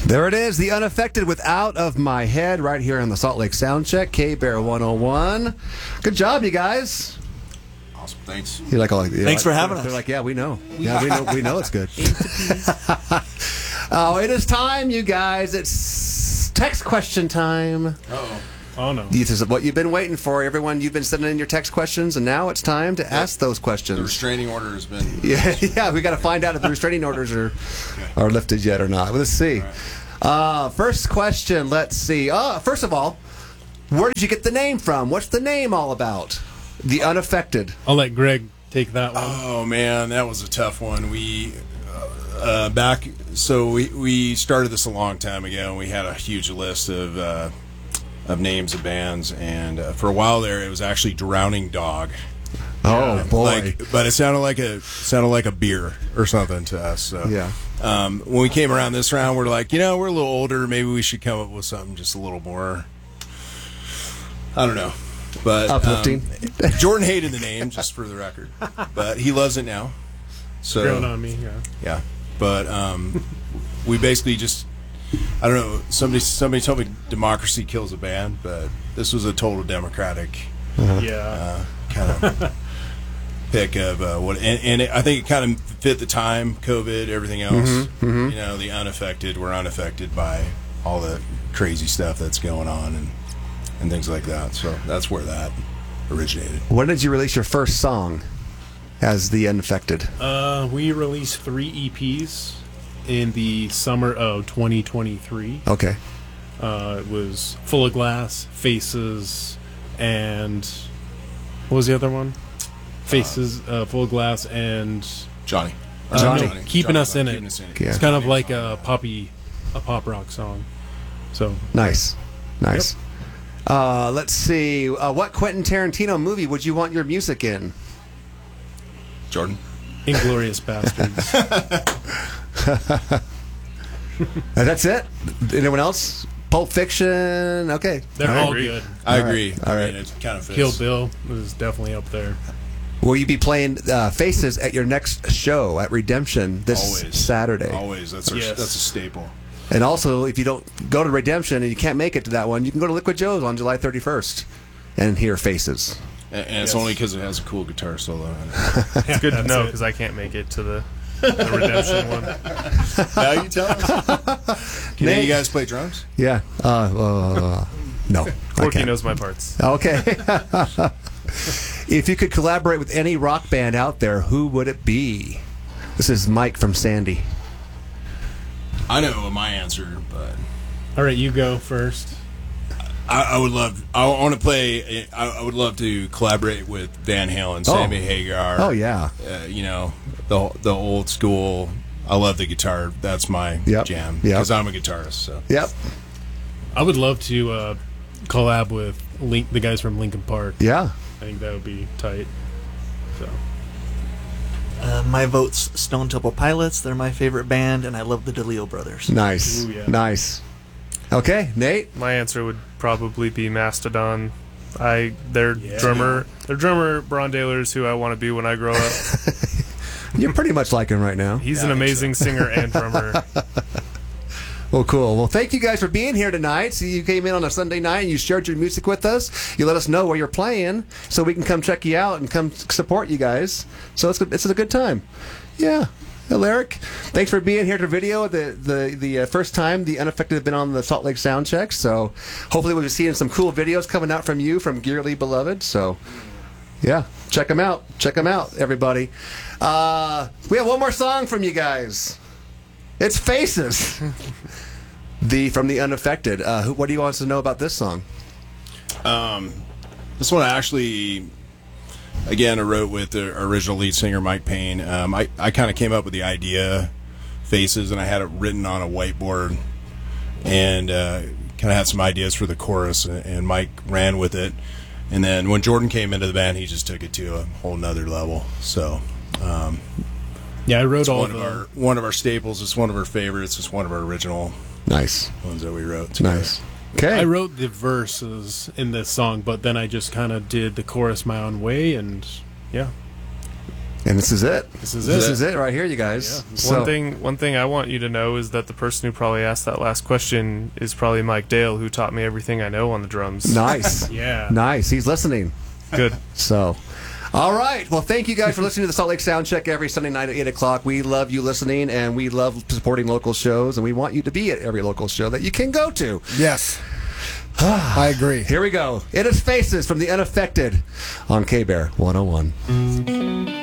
There it is, the Unaffected with Out of My Head, right here on the Salt Lake Soundcheck, K-Bear 101. Good job, you guys. Awesome, thanks. You're like, thanks for having us. They're like, yeah, we know. Yeah, we know it's good. Oh, it is time, you guys. It's text question time. Uh-oh. Oh, no. This is what you've been waiting for, everyone. You've been sending in your text questions, and now it's time to ask those questions. The restraining order has been... Yeah, we got to find out if the restraining orders are lifted yet or not. Well, let's see. First question, let's see. First of all, where did you get the name from? What's the name all about? The Unaffected. I'll let Greg take that one. Oh, man, that was a tough one. We started this a long time ago, and we had a huge list of names of bands, and for a while there, it was actually Drowning Dog. Oh boy! But it sounded like a beer or something to us. So. Yeah. When we came around this round, we're like, we're a little older. Maybe we should come up with something just a little more. I don't know, but uplifting. Jordan hated the name, just for the record, but he loves it now. So Growing on me, yeah. But we basically just. I don't know. Somebody told me democracy kills a band, but this was a total democratic kind of pick of what, and I think it kind of fit the time, COVID, everything else. The unaffected. We're unaffected by all the crazy stuff that's going on and things like that. So that's where that originated. When did you release your first song as the Unaffected? We released 3 EPs. In the summer of 2023. Okay. It was Full of Glass, Faces, and what was the other one? Faces, Full of Glass, and Johnny. Keeping Us in It. Yeah. It's kind of like a pop rock song. So Nice. Let's see. What Quentin Tarantino movie would you want your music in? Jordan. Inglourious Bastards. That's it? Anyone else? Pulp Fiction? Okay. They're all good. I agree. All right. I mean, it kind of fits. Kill Bill is definitely up there. Will you be playing Faces at your next show at Redemption this Saturday? Always. That's a staple. And also, if you don't go to Redemption and you can't make it to that one, you can go to Liquid Joe's on July 31st and hear Faces. And it's only because it has a cool guitar solo. It's good to know because I can't make it to the Redemption one. Now you tell us. Can you guys play drums? Yeah. No. Corky knows my parts. Okay. If you could collaborate with any rock band out there, who would it be? This is Mike from Sandy. I know my answer, but All right, you go first. I would love. I want to play. I would love to collaborate with Van Halen, Sammy Hagar. Oh yeah. The old school. I love the guitar. That's my jam because I'm a guitarist. So. Yep. I would love to collab with the guys from Linkin Park. Yeah. I think that would be tight. So. My vote's Stone Temple Pilots. They're my favorite band, and I love the DeLeo brothers. Nice. Ooh, yeah. Nice. Okay, Nate. My answer would probably be Mastodon. Their drummer Braun Dahlers, who I want to be when I grow up. You're pretty much like him right now. He's an amazing singer and drummer. Well, cool. Well, thank you guys for being here tonight. So you came in on a Sunday night and you shared your music with us. You let us know where you're playing so we can come check you out and come support you guys. So it's a good time. Yeah. Hello, Eric. Thanks for being here to video. The first time the Unaffected have been on the Salt Lake Soundcheck. So hopefully we'll be seeing some cool videos coming out from you, from Gearly Beloved. So yeah, check them out. Check them out, everybody. We have one more song from you guys. It's Faces. From the Unaffected. What do you want us to know about this song? This one I actually, again, I wrote with the original lead singer Mike Payne. I kind of came up with the idea, Faces, and I had it written on a whiteboard, and kind of had some ideas for the chorus, and Mike ran with it. And then when Jordan came into the band, he just took it to a whole nother level. So. Yeah, I wrote all one of our staples. It's one of our favorites. It's one of our original ones that we wrote together. Nice. Okay. I wrote the verses in this song, but then I just kind of did the chorus my own way, and yeah. And this is it. This is This it. is it right here, you guys. Yeah. So, One thing I want you to know is that the person who probably asked that last question is probably Mike Dale, who taught me everything I know on the drums. nice. Yeah. Nice. He's listening. Good. So, all right. Well, thank you guys for listening to the Salt Lake Sound Check every Sunday night at 8 o'clock. We love you listening, and we love supporting local shows, and we want you to be at every local show that you can go to. Yes. I agree. Here we go. It is Faces from the Unaffected on K-Bear 101.